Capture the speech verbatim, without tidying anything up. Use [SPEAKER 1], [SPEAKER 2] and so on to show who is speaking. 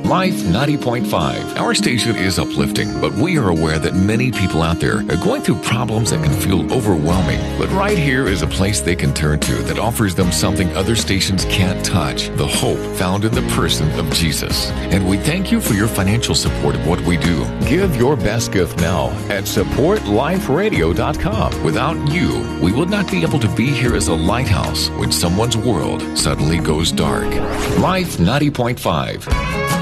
[SPEAKER 1] Life ninety point five. Our station is uplifting, but we are aware that many people out there are going through problems that can feel overwhelming. But right here is a place they can turn to that offers them something other stations can't touch, the hope found in the person of Jesus. And we thank you for your financial support of what we do. Give your best gift now at support life radio dot com. Without you, we would not be able to be here as a lighthouse when someone's world suddenly goes dark. Life ninety point five.